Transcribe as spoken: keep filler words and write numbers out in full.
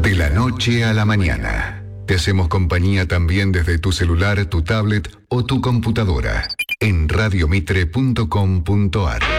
De la noche a la mañana. Te hacemos compañía también desde tu celular, tu tablet o tu computadora. En radiomitre punto com punto ar.